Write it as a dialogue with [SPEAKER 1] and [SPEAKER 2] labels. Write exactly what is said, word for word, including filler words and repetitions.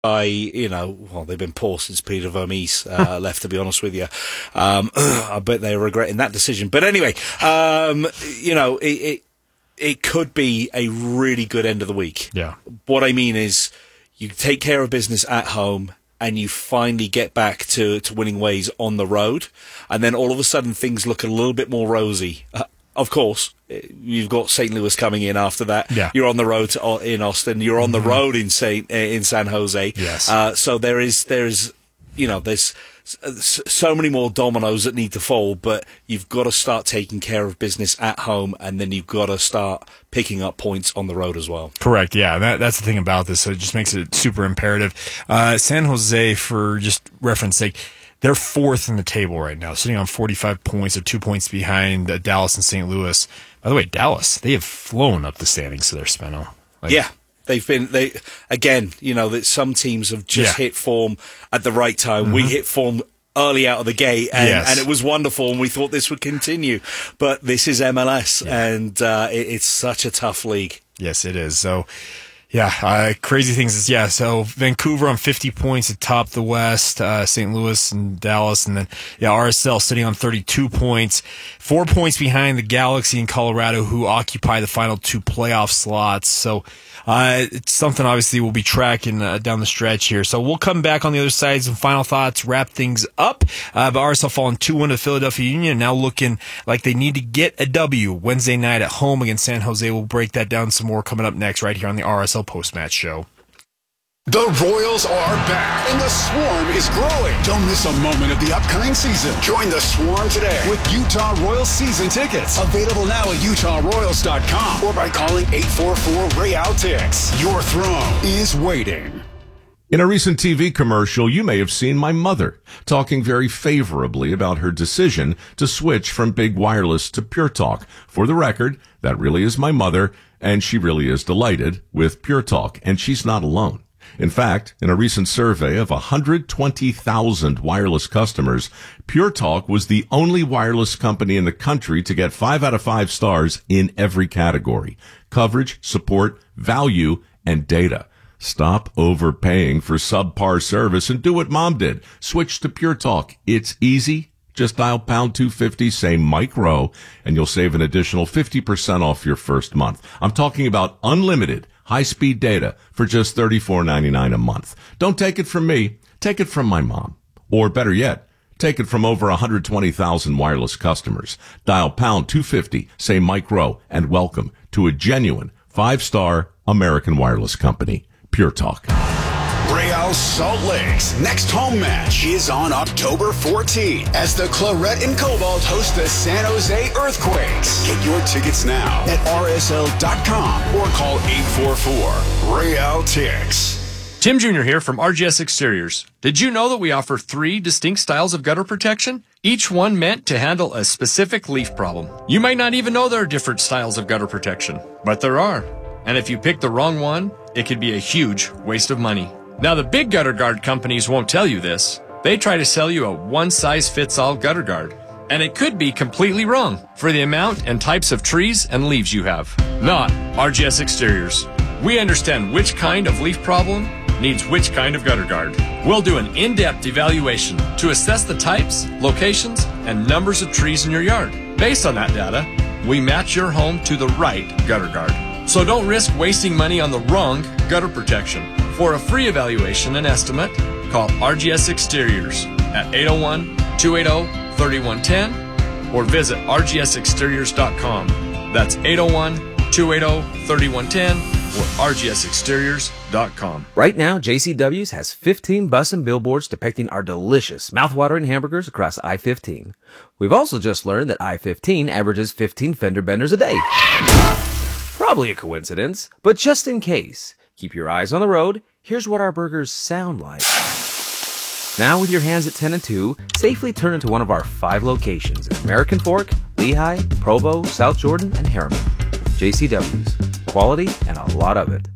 [SPEAKER 1] I, you know, well, they've been poor since Peter Vermees uh, left, to be honest with you. Um, I bet they're regretting that decision. But anyway, um, you know, it, it it could be a really good end of the week.
[SPEAKER 2] Yeah.
[SPEAKER 1] What I mean is, you take care of business at home, and you finally get back to, to winning ways on the road, and then all of a sudden things look a little bit more rosy. Uh, Of course, you've got Saint Louis coming in after that.
[SPEAKER 2] Yeah.
[SPEAKER 1] You're on the road to, in Austin. You're on the
[SPEAKER 2] Mm-hmm.
[SPEAKER 1] road in Saint in San Jose.
[SPEAKER 2] Yes.
[SPEAKER 1] Uh, so there is there is you know there's so many more dominoes that need to fall, but you've got to start taking care of business at home, and then you've got to start picking up points on the road as well.
[SPEAKER 2] Correct. Yeah, that, that's the thing about this. So it just makes it super imperative. Uh, San Jose, for just reference sake, they're fourth in the table right now, sitting on forty-five points. They're two points behind uh, Dallas and Saint Louis. By the way, Dallas, they have flown up the standings to their Spino. Like,
[SPEAKER 1] yeah. They've been, they again, you know, that some teams have just
[SPEAKER 2] Yeah.
[SPEAKER 1] hit form at the right time.
[SPEAKER 2] Mm-hmm.
[SPEAKER 1] We hit form early out of the gate, and,
[SPEAKER 2] Yes.
[SPEAKER 1] and it was wonderful, and we thought this would continue. But this is M L S,
[SPEAKER 2] Yeah.
[SPEAKER 1] and uh, it, it's such a tough league.
[SPEAKER 2] Yes, it is. So, yeah, uh, crazy things is, yeah, so Vancouver on fifty points atop the West, uh, Saint Louis and Dallas, and then, yeah, R S L sitting on thirty-two points, four points behind the Galaxy in Colorado, who occupy the final two playoff slots. So, uh, it's something obviously we'll be tracking uh, down the stretch here. So we'll come back on the other side, some final thoughts, wrap things up. Uh, but R S L falling two one to Philadelphia Union, now looking like they need to get a W Wednesday night at home against San Jose. We'll break that down some more coming up next right here on the R S L Post-Match Show.
[SPEAKER 3] The Royals are back, and the Swarm is growing. Don't miss a moment of the upcoming season. Join the Swarm today with Utah Royals season tickets. Available now at utah royals dot com or by calling eight four four, Real Tix. Your throne is waiting.
[SPEAKER 4] In a recent T V commercial, you may have seen my mother talking very favorably about her decision to switch from Big Wireless to Pure Talk. For the record, that really is my mother, and she really is delighted with Pure Talk, and she's not alone. In fact, in a recent survey of one hundred twenty thousand wireless customers, Pure Talk was the only wireless company in the country to get five out of five stars in every category: coverage, support, value, and data. Stop overpaying for subpar service and do what Mom did. Switch to Pure Talk. It's easy. Just dial pound two fifty, say Mike Rowe, and you'll save an additional fifty percent off your first month. I'm talking about unlimited high-speed data for just thirty-four ninety-nine a month. Don't take it from me. Take it from my mom. Or better yet, take it from over one hundred twenty thousand wireless customers. Dial pound two fifty, say Mike Rowe, and welcome to a genuine five-star American wireless company, Pure Talk.
[SPEAKER 3] Real Salt Lake's next home match is on October fourteenth as the Claret and Cobalt host the San Jose Earthquakes. Get your tickets now at R S L dot com or call eight four four, Real Tix.
[SPEAKER 5] Tim Junior here from R G S Exteriors. Did you know that we offer three distinct styles of gutter protection? Each one meant to handle a specific leaf problem. You might not even know there are different styles of gutter protection, but there are. And if you pick the wrong one, it could be a huge waste of money. Now, the big gutter guard companies won't tell you this. They try to sell you a one-size-fits-all gutter guard. And it could be completely wrong for the amount and types of trees and leaves you have. Not R G S Exteriors. We understand which kind of leaf problem needs which kind of gutter guard. We'll do an in-depth evaluation to assess the types, locations, and numbers of trees in your yard. Based on that data, we match your home to the right gutter guard. So don't risk wasting money on the wrong gutter protection. For a free evaluation and estimate, call R G S Exteriors at eight oh one, two eight oh, three one one oh or visit R G S exteriors dot com. That's eight oh one, two eight oh, three one one oh or R G S exteriors dot com.
[SPEAKER 6] Right now, J C W's has fifteen bus and billboards depicting our delicious, mouthwatering hamburgers across I fifteen. We've also just learned that I fifteen averages fifteen fender benders a day. Probably a coincidence, but just in case, keep your eyes on the road. Here's what our burgers sound like. Now with your hands at ten and two, safely turn into one of our five locations in American Fork, Lehigh, Provo, South Jordan, and Harriman. J C W's. Quality and a lot of it.